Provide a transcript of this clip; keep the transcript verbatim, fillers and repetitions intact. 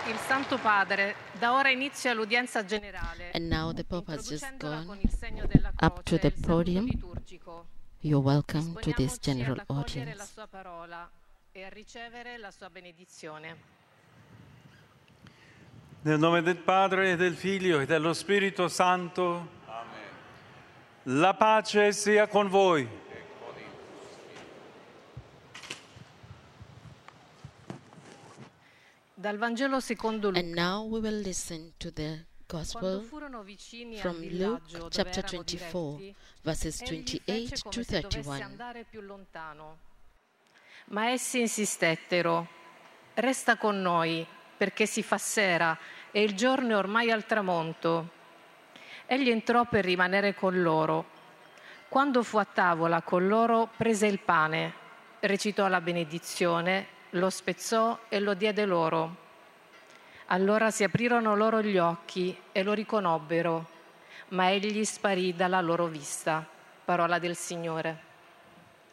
Il Santo Padre da ora inizia l'udienza generale. And now the Pope has just introducendola con gone il segno della up to croce, the il saluto podium. liturgico. You're welcome to this Disponiamoci general ad accogliere la audience. sua parola e a ricevere la sua benedizione. Nel nome del Padre, e del Figlio e dello Spirito Santo. Amen. La pace sia con voi. Dal Vangelo secondo Luca. And now we will listen to the Quando Gospel furono vicini from al Luke villaggio dove chapter erano twenty-four, diretti, verses egli twenty-eight fece to come se dovesse thirty-one. andare più lontano. Ma essi insistettero: resta con noi, perché si fa sera e il giorno è ormai al tramonto. Egli entrò per rimanere con loro. Quando fu a tavola con loro, prese il pane, recitò la benedizione, lo spezzò e lo diede loro. Allora si aprirono loro gli occhi e lo riconobbero, ma egli sparì dalla loro vista. Parola del Signore.